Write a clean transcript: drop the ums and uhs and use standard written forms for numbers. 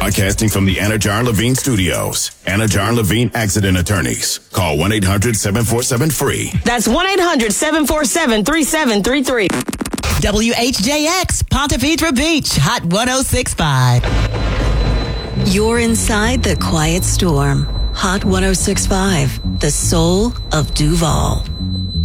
Broadcasting from the Anna Jar Levine Studios. Anna Jar Levine Accident Attorneys. Call 1-800-747-FREE. That's 1-800-747-3733. WHJX, Ponte Vedra Beach, Hot 106.5. You're inside the quiet storm. Hot 106.5, the soul of Duval.